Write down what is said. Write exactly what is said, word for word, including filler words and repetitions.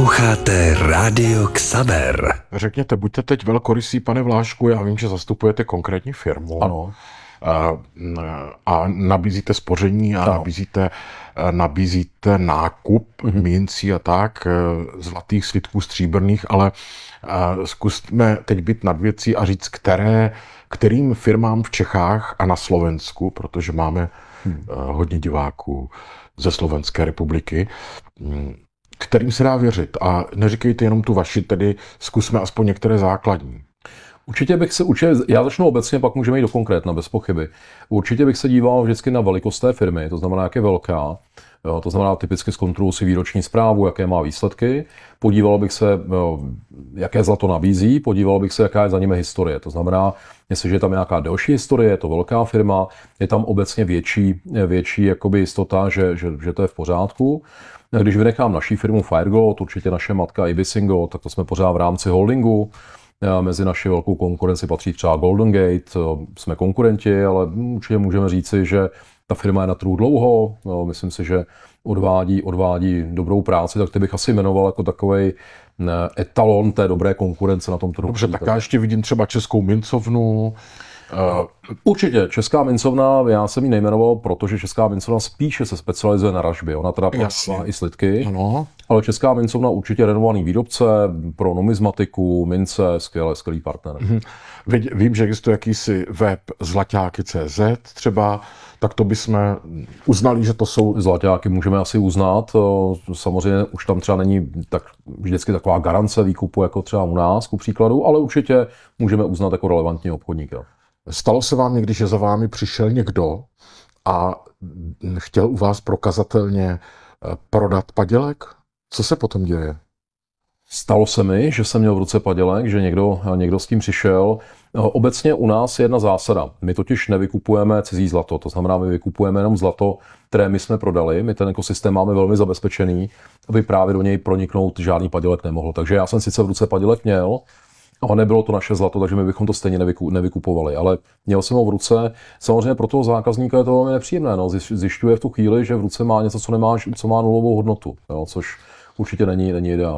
Posloucháte Rádio Xaver. Řekněte, buďte teď velkorysý, pane Vlášku, já vím, že zastupujete konkrétní firmu. Ano. A, a nabízíte spoření a ano. nabízíte, nabízíte nákup mm-hmm. mincí a tak, zlatých slitků, stříbrných, ale zkusme teď být nad věcí a říct, které, kterým firmám v Čechách a na Slovensku, protože máme hmm. hodně diváků ze Slovenské republiky, kterým se dá věřit. A neříkejte jenom tu vaši, tedy zkusme aspoň některé základní. Určitě bych se, určitě, já začnu obecně, pak můžeme jít do konkrétna, bez pochyby. Určitě bych se díval vždycky na velikost té firmy, to znamená, jak je velká, jo, to znamená, typicky zkontroluji si výroční zprávu, jaké má výsledky, podíval bych se, jo, jaké zlato nabízí, podíval bych se, jaká je za nimi historie, to znamená, jestliže je tam nějaká delší historie, je to velká firma, je tam obecně větší, větší jakoby jistota, že, že, že to je v pořádku. Když vynechám naší firmu FireGold, určitě naše matka Ibisingo, tak to jsme pořád v rámci holdingu. Mezi naši velkou konkurenci patří třeba Golden Gate, jsme konkurenti, ale určitě můžeme říci, že ta firma je na trhu dlouho, myslím si, že odvádí, odvádí dobrou práci, tak ty bych asi jmenoval jako takovej etalon té dobré konkurence na tom trhu. Dobře, tak já ještě vidím třeba Českou mincovnu. Uh, Určitě, Česká mincovna, já jsem ji nejmenoval, protože Česká mincovna spíše se specializuje na ražby, ona teda prodává i slitky, ano. Ale Česká mincovna určitě renomovaný výrobce pro numizmatiku, mince, skvělý, skvělý partner. Mm-hmm. Vím, že existuje jakýsi web zlaťáky tečka cé zet třeba, tak to bychom uznali, že to jsou... Zlaťáky můžeme asi uznat, samozřejmě už tam třeba není tak vždycky taková garance výkupu, jako třeba u nás, ku příkladu, ale určitě můžeme uznat jako relevantní obchodníka. Stalo se vám někdy, že za vámi přišel někdo a chtěl u vás prokazatelně prodat padělek? Co se potom děje? Stalo se mi, že jsem měl v ruce padělek, že někdo, někdo s tím přišel. Obecně u nás je jedna zásada. My totiž nevykupujeme cizí zlato, to znamená, my vykupujeme jenom zlato, které my jsme prodali. My ten ekosystém máme velmi zabezpečený, aby právě do něj proniknout žádný padělek nemohl. Takže já jsem sice v ruce padělek měl, ale nebylo to naše zlato, takže my bychom to stejně nevykupovali, ale měl jsem ho v ruce. Samozřejmě pro toho zákazníka je to velmi nepříjemné, no. Zjišťuje v tu chvíli, že v ruce má něco, co nemá, co má nulovou hodnotu, jo, což určitě není, není ideální.